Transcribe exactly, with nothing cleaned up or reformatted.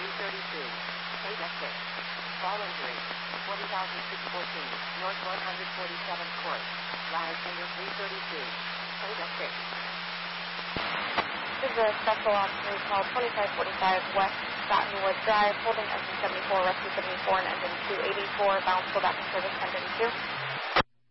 three thirty-two. Data six. Fall injury. twenty thousand six hundred fourteen. North one hundred forty-seventh Court. Rise finger three thirty-two. Data six. This is a special officer call twenty-five forty-five West Cottonwood Drive, holding engine seventy-four, rescue seventy-four, and engine two eighty-four, bounce, go back in service ten thirty-two.